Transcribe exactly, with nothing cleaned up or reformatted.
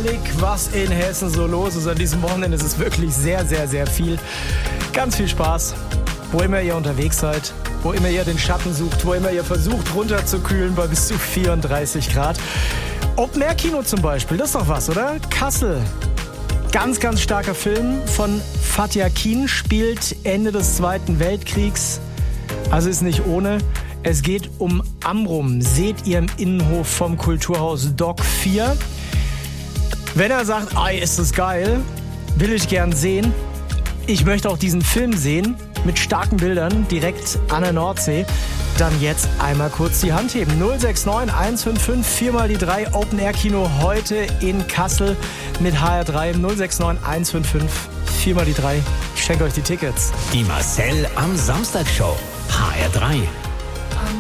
Überblick, was in Hessen so los ist. An diesem Wochenende ist es wirklich sehr, sehr, sehr viel. Ganz viel Spaß, wo immer ihr unterwegs seid, wo immer ihr den Schatten sucht, wo immer ihr versucht runterzukühlen bei bis zu vierunddreißig Grad. Open-Air-Kino zum Beispiel, das ist doch was, oder? Kassel. Ganz, ganz starker Film von Fatih Akin, spielt Ende des Zweiten Weltkriegs. Also ist nicht ohne. Es geht um Amrum. Seht ihr im Innenhof vom Kulturhaus Dock vier. Wenn er sagt, ei, ist das geil, will ich gern sehen. Ich möchte auch diesen Film sehen, mit starken Bildern, direkt an der Nordsee. Dann jetzt einmal kurz die Hand heben. null sechs neun eins fünf fünf vier mal die drei. Open Air Kino heute in Kassel mit H R drei. null sechs neun eins fünf fünf vier mal die drei. Ich schenke euch die Tickets. Die Marcel am Samstag Show. H R drei.